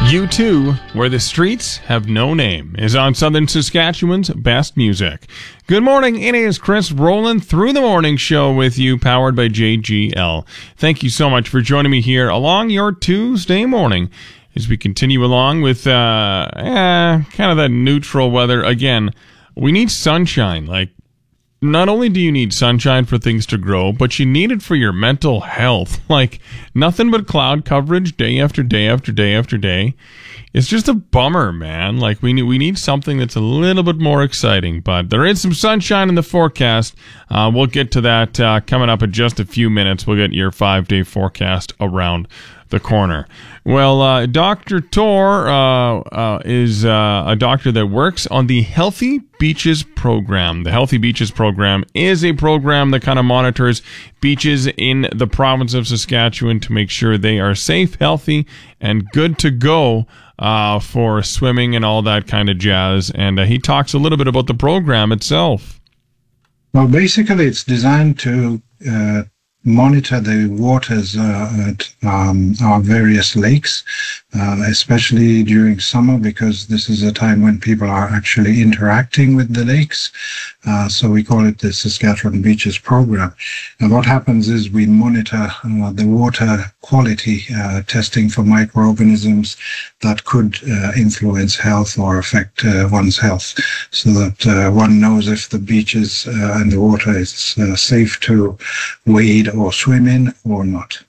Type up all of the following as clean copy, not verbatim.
U2, Where the Streets Have No Name, is on Southern Saskatchewan's best music. Good morning, it is Chris rolling through the morning show with you, powered by JGL. Thank you so much for joining me here along your Tuesday morning as we continue along with kind of that neutral weather. Again, we need sunshine. Like, not only do you need sunshine for things to grow, but you need it for your mental health. Like, nothing but cloud coverage day after day after day after day. It's just a bummer, man. Like, we need something that's a little bit more exciting. But there is some sunshine in the forecast. We'll get to that coming up in just a few minutes. We'll get your 5-day forecast around the corner. Well, Dr. Tor is a doctor that works on the Healthy Beaches program. The Healthy Beaches program is a program that kind of monitors beaches in the province of Saskatchewan to make sure they are safe, healthy, and good to go for swimming and all that kind of jazz. And he talks a little bit about the program itself. Well, basically, it's designed to monitor the waters at our various lakes, especially during summer, because this is a time when people are actually interacting with the lakes. So we call it the Saskatchewan Beaches Program. And what happens is we monitor the water quality, testing for microorganisms that could influence health or affect one's health, so that one knows if the beaches and the water is safe to wade or swim in or not.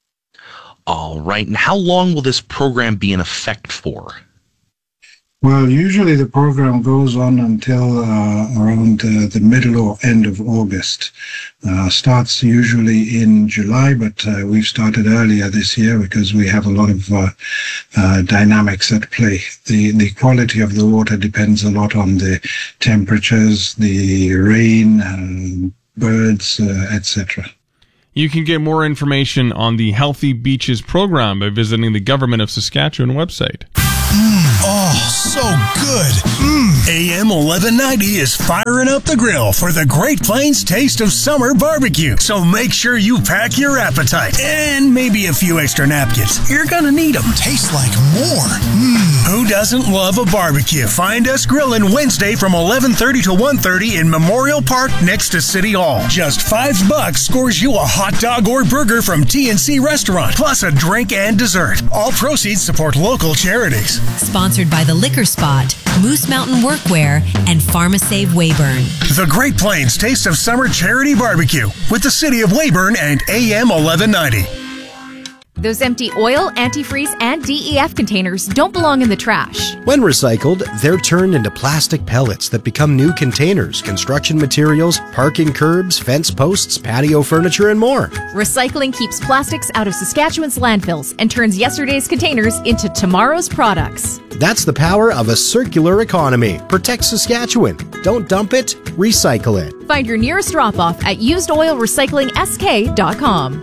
All right. And how long will this program be in effect for? Well, usually the program goes on until around the middle or end of August. Starts usually in July, but we've started earlier this year because we have a lot of dynamics at play. The quality of the water depends a lot on the temperatures, the rain, birds, etc. You can get more information on the Healthy Beaches program by visiting the Government of Saskatchewan website. Oh, so good. AM 1190 is firing up the grill for the Great Plains Taste of Summer Barbecue. So make sure you pack your appetite and maybe a few extra napkins. You're gonna need them. Tastes like more. Who doesn't love a barbecue? Find us grilling Wednesday from 11:30 to 1:30 in Memorial Park next to City Hall. Just $5 scores you a hot dog or burger from T&C Restaurant, plus a drink and dessert. All proceeds support local charities. Sponsored by The Liquor Spot, Moose Mountain Workwear, and PharmaSave Weyburn. The Great Plains Taste of Summer Charity Barbecue with the City of Weyburn and AM 1190. Those empty oil, antifreeze, and DEF containers don't belong in the trash. When recycled, they're turned into plastic pellets that become new containers, construction materials, parking curbs, fence posts, patio furniture, and more. Recycling keeps plastics out of Saskatchewan's landfills and turns yesterday's containers into tomorrow's products. That's the power of a circular economy. Protect Saskatchewan. Don't dump it, recycle it. Find your nearest drop-off at usedoilrecyclingsk.com.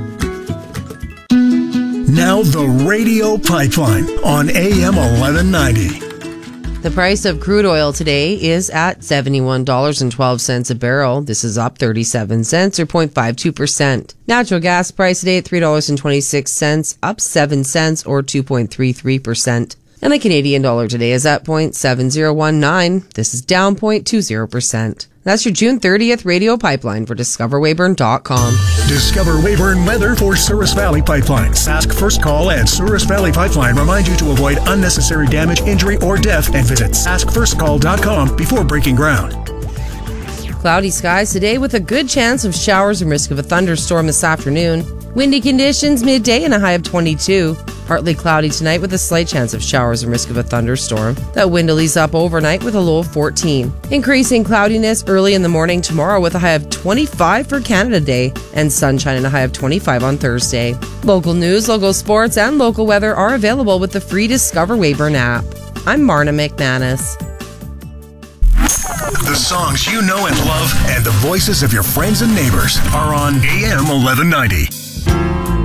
Now the Radio Pipeline on AM 1190. The price of crude oil today is at $71.12 a barrel. This is up 37 cents or 0.52%. Natural gas price today at $3.26, up 7 cents or 2.33%. And the Canadian dollar today is at 0.7019. This is down 0.20%. That's your June 30th Radio Pipeline for DiscoverWeyburn.com. Discover Weyburn weather for Souris Valley Pipeline. Sask First Call and Souris Valley Pipeline remind you to avoid unnecessary damage, injury, or death and visit saskfirstcall.com before breaking ground. Cloudy skies today with a good chance of showers and risk of a thunderstorm this afternoon. Windy conditions midday and a high of 22. Partly cloudy tonight with a slight chance of showers and risk of a thunderstorm. That wind will ease up overnight with a low of 14. Increasing cloudiness early in the morning tomorrow with a high of 25 for Canada Day and sunshine and a high of 25 on Thursday. Local news, local sports, and local weather are available with the free Discover Weyburn app. I'm Marna McManus. The songs you know and love and the voices of your friends and neighbors are on AM 1190.